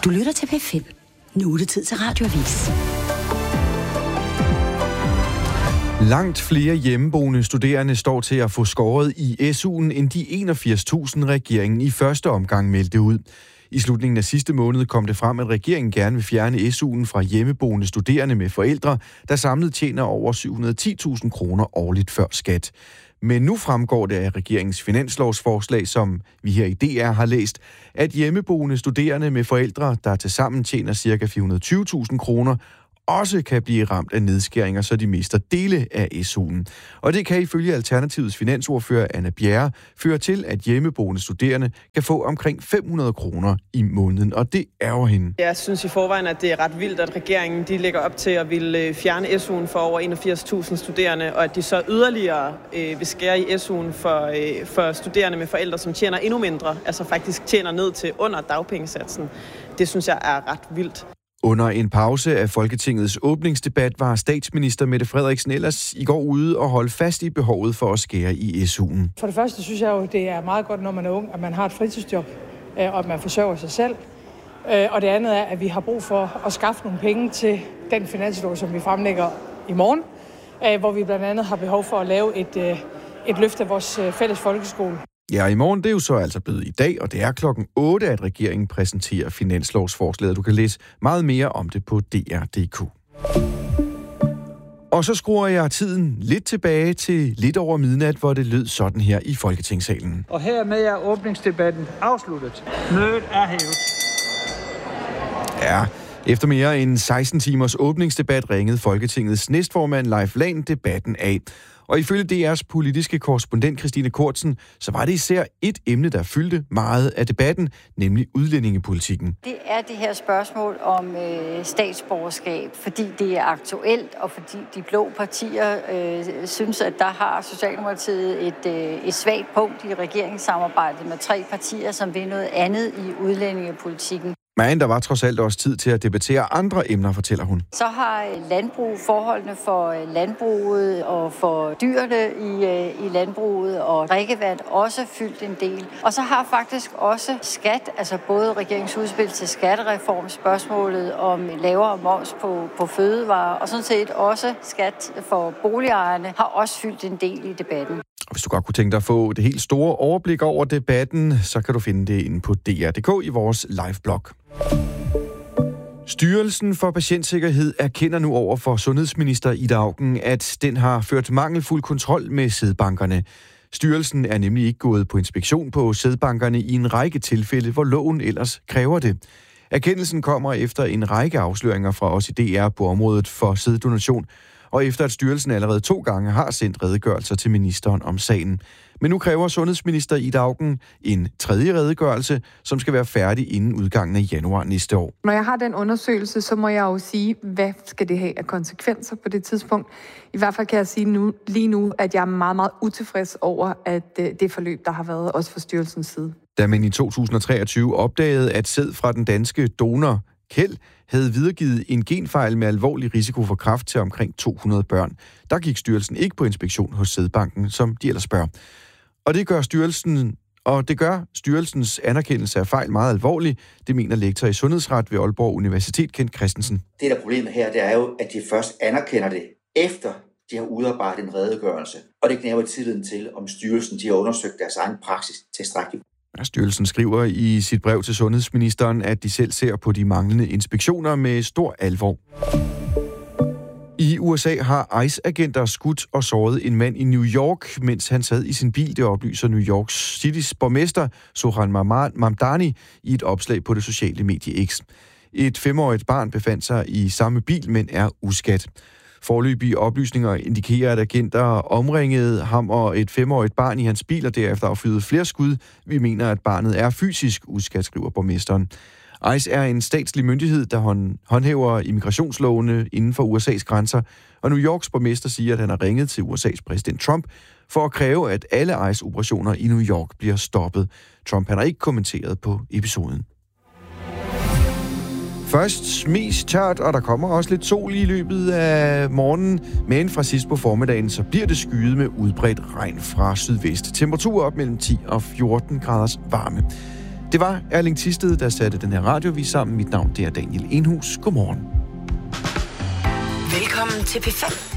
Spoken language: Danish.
Du lytter til P5. Nu er det tid til Radioavis. Langt flere hjemmeboende studerende står til at få skåret i SU'en end de 81.000 regeringen i første omgang meldte ud. I slutningen af sidste måned kom det frem, at regeringen gerne vil fjerne SU'en fra hjemmeboende studerende med forældre, der samlet tjener over 710.000 kroner årligt før skat. Men nu fremgår det af regeringens finanslovsforslag, som vi her i DR har læst, at hjemmeboende studerende med forældre, der tilsammen tjener ca. 420.000 kroner, også kan blive ramt af nedskæringer, så de mister dele af SU'en. Og det kan ifølge Alternativets finansordfører Anna Bjerre føre til, at hjemmeboende studerende kan få omkring 500 kroner i måneden, og det ærger hende. Jeg synes i forvejen, at det er ret vildt, at regeringen de lægger op til at ville fjerne SU'en for over 81.000 studerende, og at de så yderligere vil skære i SU'en for studerende med forældre, som tjener endnu mindre, altså faktisk tjener ned til under dagpengesatsen. Det synes jeg er ret vildt. Under en pause af Folketingets åbningsdebat var statsminister Mette Frederiksen ellers i går ude og holde fast i behovet for at skære i SU'en. For det første synes jeg jo, det er meget godt, når man er ung, at man har et fritidsjob, og at man forsørger sig selv. Og det andet er, at vi har brug for at skaffe nogle penge til den finanslov, som vi fremlægger i morgen, hvor vi blandt andet har behov for at lave et løft af vores fælles folkeskole. Ja, i morgen, det er jo så altså blevet i dag, og det er 8:00, at regeringen præsenterer finanslovsforslaget. Du kan læse meget mere om det på dr.dk. Og så skruer jeg tiden lidt tilbage til lidt over midnat, hvor det lød sådan her i Folketingssalen. Og hermed er åbningsdebatten afsluttet. Mødet er hævet. Ja, efter mere end 16 timers åbningsdebat ringede Folketingets næstformand Leif Lahn debatten af. Og ifølge DR's politiske korrespondent Christine Kortsen, så var det især et emne, der fyldte meget af debatten, nemlig udlændingepolitikken. Det er det her spørgsmål om statsborgerskab, fordi det er aktuelt, og fordi de blå partier synes, at der har Socialdemokratiet et svagt punkt i regeringssamarbejdet med 3 partier, som vil noget andet i udlændingepolitikken. Men der var trods alt også tid til at debattere andre emner, fortæller hun. Så har forholdene for landbruget og for dyrene i landbruget og drikkevand også fyldt en del. Og så har faktisk også skat, altså både regeringsudspil til skattereform, spørgsmålet om lavere moms på fødevarer, og sådan set også skat for boligejerne, har også fyldt en del i debatten. Og hvis du godt kunne tænke dig at få det helt store overblik over debatten, så kan du finde det inde på dr.dk i vores live-blog. Styrelsen for Patientsikkerhed erkender nu over for sundhedsminister Ida Auken, at den har ført mangelfuld kontrol med sædbankerne. Styrelsen er nemlig ikke gået på inspektion på sædbankerne i en række tilfælde, hvor loven ellers kræver det. Erkendelsen kommer efter en række afsløringer fra os i DR på området for sæddonation, og efter at styrelsen allerede 2 gange har sendt redegørelser til ministeren om sagen. Men nu kræver sundhedsminister Ida Auken en 3. redegørelse, som skal være færdig inden udgangen af januar næste år. Når jeg har den undersøgelse, så må jeg jo sige, hvad skal det have af konsekvenser på det tidspunkt. I hvert fald kan jeg sige lige nu, at jeg er meget, meget utilfreds over, at det forløb, der har været også fra styrelsens side. Da man i 2023 opdagede, at sæd fra den danske donor Kjeld havde videregivet en genfejl med alvorlig risiko for kræft til omkring 200 børn. Der gik styrelsen ikke på inspektion hos sædbanken, som de ellers bør. Og det gør styrelsens anerkendelse af fejl meget alvorlig. Det mener lektor i sundhedsret ved Aalborg Universitet, Kent Christensen. Det der problemet her, det er jo, at de først anerkender det, efter de har udarbejdet en redegørelse. Og det knæver tilliden til, om styrelsen de har undersøgt deres egen praksis tilstrækkeligt. Styrelsen skriver i sit brev til sundhedsministeren, at de selv ser på de manglende inspektioner med stor alvor. I USA har ICE-agenter skudt og såret en mand i New York, mens han sad i sin bil. Det oplyser New York Citys borgmester Zohran Mamdani i et opslag på det sociale medie X. Et 5-årigt barn befandt sig i samme bil, men er uskadt. Foreløbige oplysninger indikerer, at agenter omringede ham og et 5-årigt barn i hans bil, og derefter affyrede flere skud. Vi mener, at barnet er fysisk uskadt, skriver borgmesteren. ICE er en statslig myndighed, der håndhæver immigrationslovene inden for USA's grænser, og New Yorks borgmester siger, at han har ringet til USA's præsident Trump for at kræve, at alle ICE-operationer i New York bliver stoppet. Trump har ikke kommenteret på episoden. Først mest tørt, og der kommer også lidt sol i løbet af morgenen, men fra sidst på formiddagen, så bliver det skyet med udbredt regn fra sydvest. Temperatur op mellem 10 og 14 graders varme. Det var Erling Thisted, der satte den her radiovis sammen. Mit navn det er Daniel Enhus. Godmorgen. Velkommen til P5.